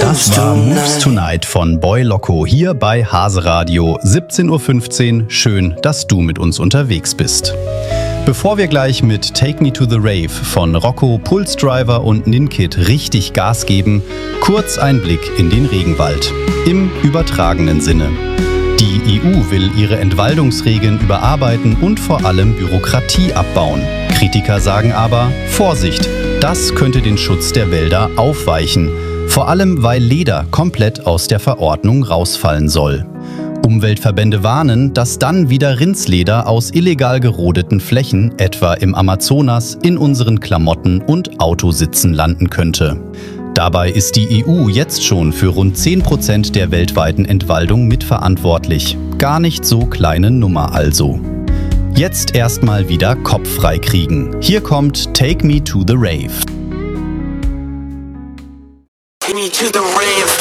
Das war Moves Tonight von Boy Loco hier bei Hase Radio, 17:15 Uhr. Schön, dass du mit uns unterwegs bist. Bevor wir gleich mit Take Me to the Rave von Rocco, Pulse Driver und Ninkit richtig Gas geben, kurz ein Blick in den Regenwald. Im übertragenen Sinne. Die EU will ihre Entwaldungsregeln überarbeiten und vor allem Bürokratie abbauen. Kritiker sagen aber, Vorsicht, das könnte den Schutz der Wälder aufweichen. Vor allem, weil Leder komplett aus der Verordnung rausfallen soll. Umweltverbände warnen, dass dann wieder Rindsleder aus illegal gerodeten Flächen, etwa im Amazonas, in unseren Klamotten und Autositzen landen könnte. Dabei ist die EU jetzt schon für rund 10% der weltweiten Entwaldung mitverantwortlich. Gar nicht so kleine Nummer also. Jetzt erstmal wieder Kopf frei kriegen. Hier kommt Take Me to the Rave. Take me to the rave.